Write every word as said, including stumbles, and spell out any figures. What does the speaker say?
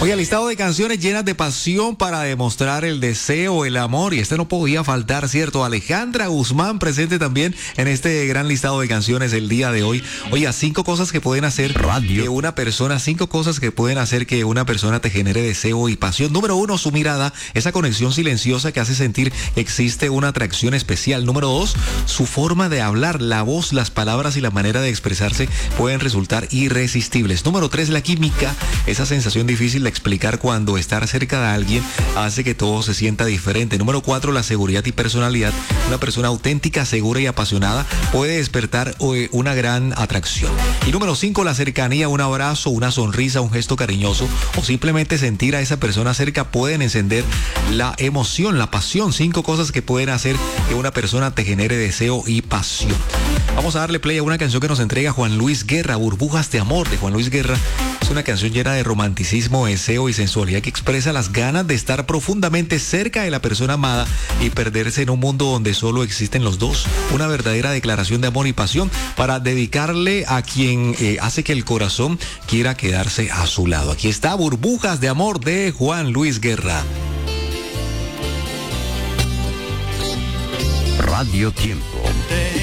Oye, listado de canciones llenas de pasión para demostrar el deseo, el amor, y este no podía faltar, ¿cierto? Alejandra Guzmán presente también en este gran listado de canciones el día de hoy. Oye, cinco cosas que pueden hacer Radio. que una persona, cinco cosas que pueden hacer que una persona te genere deseo y pasión. Número uno, su mirada, esa conexión silenciosa que hace sentir que existe una atracción especial. Número dos, su forma de hablar, la voz, las palabras y la manera de expresarse pueden resultar irresistibles. Número tres, la química, esa sensación difícil de explicar cuando estar cerca de alguien hace que todo se sienta diferente. Número cuatro, la seguridad y personalidad. Una persona auténtica, segura y apasionada puede despertar una gran atracción. Y número cinco, la cercanía, un abrazo, una sonrisa, un gesto cariñoso o simplemente sentir a esa persona cerca pueden encender la emoción, la pasión. Cinco cosas que pueden hacer que una persona te genere deseo y pasión. Vamos a darle play a una canción que nos entrega Juan Luis Guerra, Burbujas de Amor, de Juan Luis Guerra. Es una canción llena de romanticismo, deseo y sensualidad que expresa las ganas de estar profundamente cerca de la persona amada y perderse en un mundo donde solo existen los dos. Una verdadera declaración de amor y pasión para dedicarle a quien eh, hace que el corazón quiera quedarse a su lado. Aquí está Burbujas de Amor de Juan Luis Guerra. Radio Tiempo.